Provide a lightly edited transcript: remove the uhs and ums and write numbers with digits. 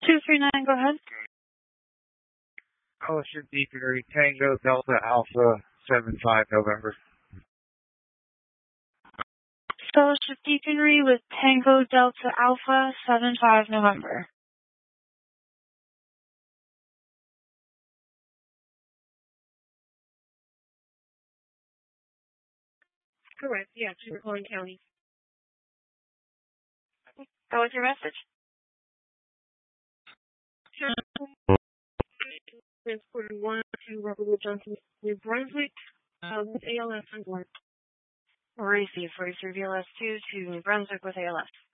239, go ahead. Ocean Deaconry, Tango Delta Alpha 75 November. Fellowship Deaconry with Tango Delta Alpha 75 November. Correct, yes, you're calling county. That was your message? Transported 1 to Robert Wood Johnson, New Brunswick, with ALS on board. Receive 43 VLS 2 to New Brunswick with ALS.